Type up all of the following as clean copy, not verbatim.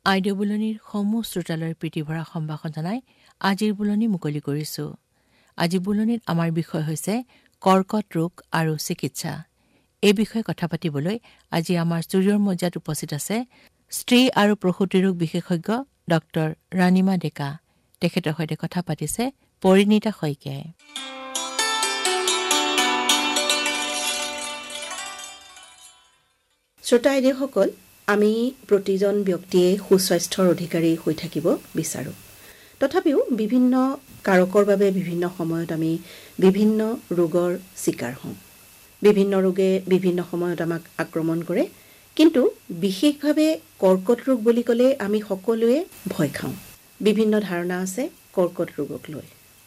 আইডিঅ' বুলনিৰ সমূহ শ্ৰোতালৈ প্ৰীতিভৰা সম্ভাষণ জনাই আজিৰ বুলনি মুকলি কৰিছোঁ। আজি বুলনিত আমাৰ বিষয় হৈছে কৰ্কট ৰোগ আৰু চিকিৎসা। এই বিষয়ে কথা পাতিবলৈ আজি আমাৰ ষ্টুডিঅ'ৰ মজিয়াত উপস্থিত আছে স্ত্ৰী আৰু প্ৰসূতি ৰোগ বিশেষজ্ঞ ডক্টৰ ৰাণীমা ডেকা। তেখেতৰ সৈতে কথা পাতিছে পৰিণীতা শইকীয়াই। শ্ৰোতা আইদেউসকল, আমি প্ৰতিজন ব্যক্তিয়ে সুস্বাস্থ্যৰ অধিকাৰী হৈ থাকিব বিচাৰোঁ। তথাপিও বিভিন্ন কাৰকৰ বাবে বিভিন্ন সময়ত আমি বিভিন্ন ৰোগৰ চিকাৰ হওঁ। বিভিন্ন ৰোগে বিভিন্ন সময়ত আমাক আক্ৰমণ কৰে, কিন্তু বিশেষভাৱে কৰ্কট ৰোগ বুলি ক'লে আমি সকলোৱে ভয় খাওঁ। বিভিন্ন ধাৰণা আছে কৰ্কট ৰোগক লৈ।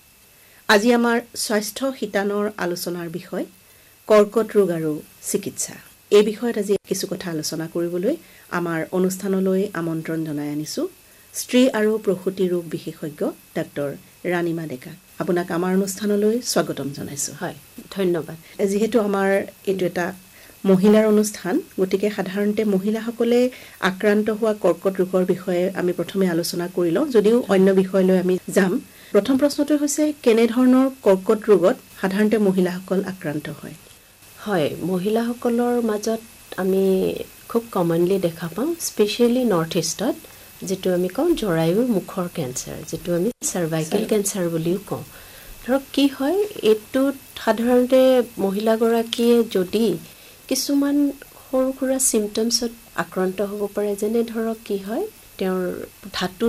আজি আমাৰ স্বাস্থ্য শিতানৰ আলোচনাৰ বিষয় কৰ্কট ৰোগ আৰু চিকিৎসা। এই বিষয়ত আজি কিছু কথা আলোচনা কৰিবলৈ আমাৰ অনুষ্ঠানলৈ আমন্ত্ৰণ জনাই আনিছোঁ স্ত্ৰী আৰু প্ৰসূতি ৰোগ বিশেষজ্ঞ ডক্টৰ ৰাণীমা ডেকা। আপোনাক আমাৰ অনুষ্ঠানলৈ স্বাগতম জনাইছোঁ। হয়, ধন্যবাদ। যিহেতু আমাৰ এইটো এটা মহিলাৰ অনুষ্ঠান, গতিকে সাধাৰণতে মহিলাসকলে আক্ৰান্ত হোৱা কৰ্কট ৰোগৰ বিষয়ে আমি প্ৰথমে আলোচনা কৰি লওঁ, যদিও অন্য বিষয়লৈ আমি যাম। প্ৰথম প্ৰশ্নটো হৈছে কেনেধৰণৰ কৰ্কট ৰোগত সাধাৰণতে মহিলাসকল আক্ৰান্ত হয়? হয়, মহিলাসকলৰ মাজত আমি খুব কমনলি দেখা পাওঁ, স্পেচিয়েলি নৰ্থ ইষ্টত, যিটো আমি কওঁ জৰায়ুৰ মুখৰ কেঞ্চাৰ, যিটো আমি চাৰ্ভাইকেল কেঞ্চাৰ বুলিও কওঁ। ধৰক কি হয়, এইটোত সাধাৰণতে মহিলাগৰাকীয়ে যদি কিছুমান সৰু সুৰা চিমটমছত আক্ৰান্ত হ'ব পাৰে, যেনে ধৰক কি হয়, তেওঁৰ ধাতু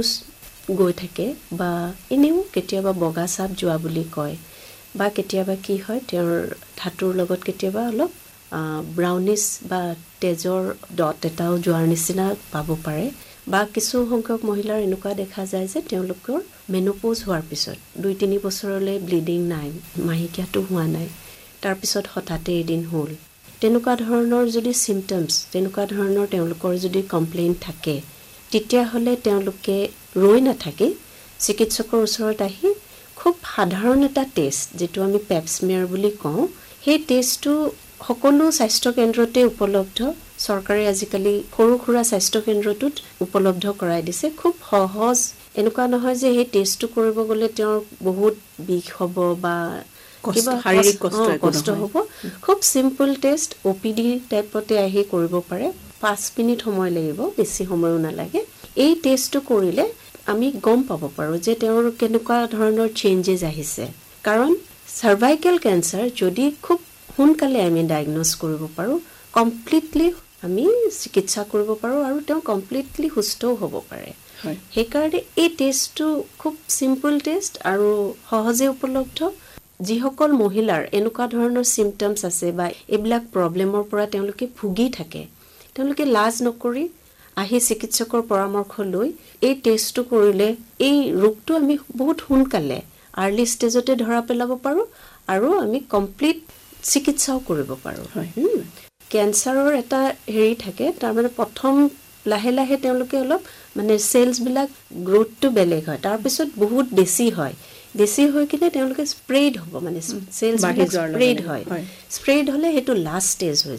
গৈ থাকে বা এনেও কেতিয়াবা বগা চাপ যোৱা বুলি কয়, বা কেতিয়াবা কি হয়, তেওঁৰ ধাতুৰ লগত কেতিয়াবা অলপ ব্ৰাউনিছ বা তেজৰ ডট এটাও যোৱাৰ নিচিনা পাব পাৰে, বা কিছু সংখ্যক মহিলাৰ এনেকুৱা দেখা যায় যে তেওঁলোকৰ মেনোপজ হোৱাৰ পিছত 2-3 বছৰলৈ ব্লিডিং নাই, মাহেকীয়াটো হোৱা নাই, তাৰপিছত হঠাতে এদিন হ'ল। তেনেকুৱা ধৰণৰ যদি চিমটমছ, তেনেকুৱা ধৰণৰ তেওঁলোকৰ যদি কমপ্লেইন থাকে, তেতিয়াহ'লে তেওঁলোকে ৰৈ নাথাকি চিকিৎসকৰ ওচৰত আহি খুব সাধাৰণ এটা টেষ্ট, যিটো আমি পেপস্মিয়াৰ বুলি কওঁ, সেই টেষ্টটো সকলো স্বাস্থ্যকেন্দ্ৰতে উপলব্ধ। চৰকাৰে আজিকালি সৰু সুৰা স্বাস্থ্যকেন্দ্ৰটোত উপলব্ধ কৰাই দিছে। খুব সহজ, এনেকুৱা নহয় যে সেই টেষ্টটো কৰিব গ'লে তেওঁৰ বহুত বিষ হ'ব বা কিবা শাৰীৰিক কষ্ট হ'ব। খুব চিম্পল টেষ্ট, OPD টাইপতে আহি কৰিব পাৰে। 5 মিনিট সময় লাগিব, বেছি সময়ো নালাগে। এই টেষ্টটো কৰিলে আমি গম পাব পাৰোঁ যে তেওঁৰ কেনেকুৱা ধৰণৰ চেঞ্জেছ আহিছে। কাৰণ চাৰ্ভাইকেল কেঞ্চাৰ যদি খুব সোনকালে আমি ডায়েগন'জ কৰিব পাৰোঁ, কমপ্লিটলি আমি চিকিৎসা কৰিব পাৰোঁ আৰু তেওঁ কমপ্লিটলি সুস্থও হ'ব পাৰে। সেইকাৰণে এই টেষ্টটো খুব চিম্পল টেষ্ট আৰু সহজে উপলব্ধ। যিসকল মহিলাৰ এনেকুৱা ধৰণৰ চিমটমছ আছে বা এইবিলাক প্ৰব্লেমৰ পৰা তেওঁলোকে ভুগি থাকে, তেওঁলোকে লাজ নকৰি আহি চিকিৎসকৰ পৰামৰ্শ লৈ এই টেষ্টটো কৰিলে এই ৰোগটো আমি বহুত সোনকালে আৰ্লি ষ্টেজতে ধৰা পেলাব পাৰোঁ আৰু আমি কমপ্লিট চিকিৎসাও কৰিব পাৰোঁ। কেঞ্চাৰৰ এটা হেৰি থাকে, তাৰমানে প্ৰথম লাহে লাহে তেওঁলোকে অলপ মানে চেলছবিলাক গ্ৰোথটো বেলেগ হয়, তাৰপিছত বহুত বেছি হয়, বেছি হৈ কিনে তেওঁলোকে স্প্ৰেড হ'ব, মানে চেলছবিলাক স্প্ৰেড হয়। স্প্ৰেড হ'লে সেইটো লাষ্ট ষ্টেজ হৈ